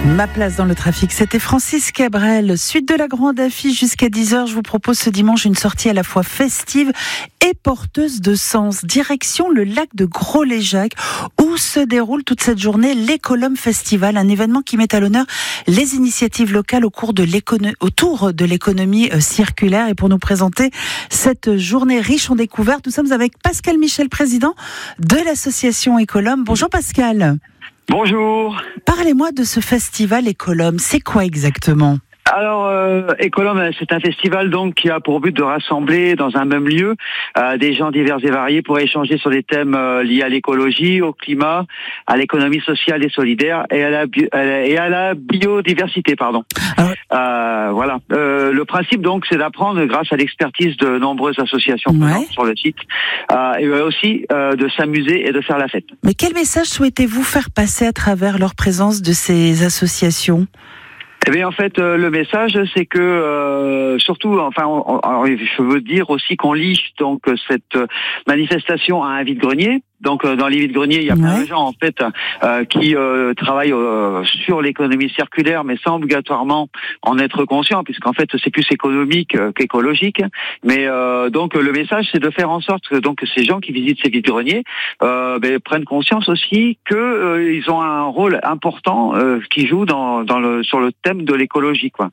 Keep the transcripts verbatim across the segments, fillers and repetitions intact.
Ma place dans le trafic, c'était Francis Cabrel. Suite de la grande affiche jusqu'à dix heures, je vous propose ce dimanche une sortie à la fois festive et porteuse de sens. Direction le lac de Gros-Léjac, où se déroule toute cette journée l'Écolum Festival, un événement qui met à l'honneur les initiatives locales au cours de l'économie, autour de l'économie circulaire. Et pour nous présenter cette journée riche en découvertes, nous sommes avec Pascal Michel, président de l'association Écolum. Bonjour Pascal. Bonjour. Parlez-moi de ce festival Écolum. C'est quoi exactement ? Alors, euh, Écolum, c'est un festival donc qui a pour but de rassembler dans un même lieu euh, des gens divers et variés pour échanger sur des thèmes euh, liés à l'écologie, au climat, à l'économie sociale et solidaire et à la, bi- et à la biodiversité, pardon. Ah ouais. euh, voilà. Euh, le principe donc, c'est d'apprendre grâce à l'expertise de nombreuses associations ouais. sur le site euh, et aussi euh, de s'amuser et de faire la fête. Mais quel message souhaitez-vous faire passer à travers leur présence de ces associations ? Eh bien, en fait, euh, le message, c'est que euh, surtout, enfin, on, on, je veux dire aussi qu'on lie donc cette manifestation à un vide-grenier. Donc, euh, dans les vides-greniers, il y a ouais. plein de gens en fait euh, qui euh, travaillent euh, sur l'économie circulaire, mais sans obligatoirement en être conscient, puisqu'en fait, c'est plus économique euh, qu'écologique. Mais euh, donc, le message, c'est de faire en sorte que donc ces gens qui visitent ces vides-greniers euh, ben, prennent conscience aussi que euh, ils ont un rôle important euh, qui joue dans, dans le sur le thème de l'écologie, quoi.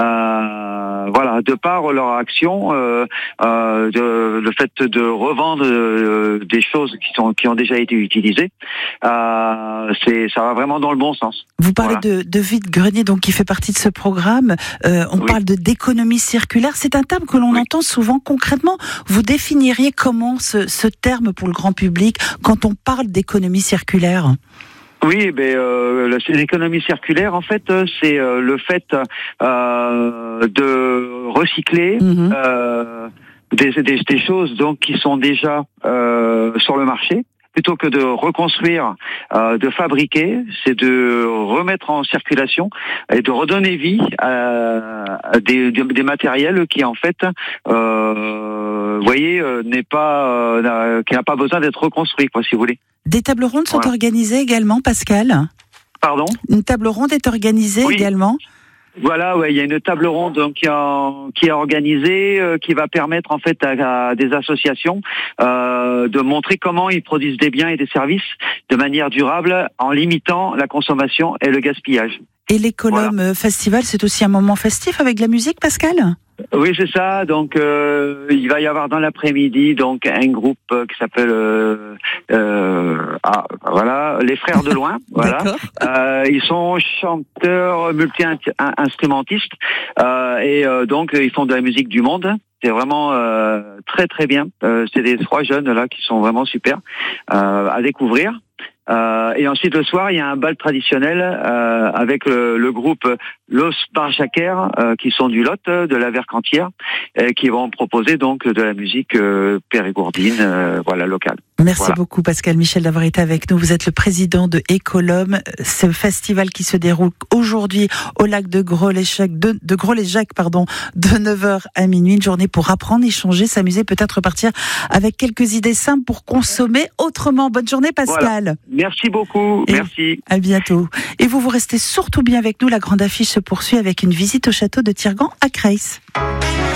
Euh, voilà, de par leur action, euh, euh, de, le fait de revendre euh, des choses qui sont qui ont déjà été utilisés, euh, c'est, ça va vraiment dans le bon sens. Vous parlez voilà. de, de vide-grenier, donc qui fait partie de ce programme. Euh, on oui. parle de d'économie circulaire. C'est un terme que l'on oui. entend souvent. Concrètement, vous définiriez comment ce, ce terme pour le grand public quand on parle d'économie circulaire ? Oui, ben euh, l'économie circulaire, en fait, c'est euh, le fait euh, de recycler. Mmh. Euh, Des, des, des choses donc qui sont déjà euh, sur le marché, plutôt que de reconstruire, euh, de fabriquer, c'est de remettre en circulation et de redonner vie à, à des, des, des matériels qui en fait, euh, vous voyez, euh, n'est pas, euh, qui n'a pas besoin d'être reconstruit, quoi, si vous voulez. Des tables rondes sont voilà. organisées également, Pascal ? Pardon ? Une table ronde est organisée oui. également ? Voilà, ouais, il y a une table ronde donc, qui, a, qui est organisée, euh, qui va permettre en fait à, à des associations euh, de montrer comment ils produisent des biens et des services de manière durable en limitant la consommation et le gaspillage. Et l'Écolum voilà. Festival, c'est aussi un moment festif avec de la musique, Pascal ? Oui, c'est ça. Donc, euh, il va y avoir dans l'après-midi donc un groupe euh, qui s'appelle euh, euh, ah voilà les Frères de Loin. Voilà. Euh, ils sont chanteurs multi-instrumentistes euh, et euh, donc ils font de la musique du monde. C'est vraiment euh, très très bien. Euh, c'est des trois jeunes là qui sont vraiment super euh, à découvrir. Euh, et ensuite le soir il y a un bal traditionnel euh, avec le, le groupe Los Barjaquers euh, qui sont du Lot, de la Vercantière, et qui vont proposer donc de la musique euh, périgourdine, euh, voilà locale. Merci voilà. beaucoup Pascal Michel d'avoir été avec nous. Vous êtes le président de Écolum, ce festival qui se déroule aujourd'hui au lac de Gros-Léjac, de, de Gros-Léjac, pardon, de neuf heures à minuit. Une journée pour apprendre, échanger, s'amuser, peut-être repartir avec quelques idées simples pour consommer autrement. Bonne journée Pascal. Voilà. Merci beaucoup. Et merci. À bientôt. Et vous, vous restez surtout bien avec nous. La grande affiche se poursuit avec une visite au château de Tirgan à Creil.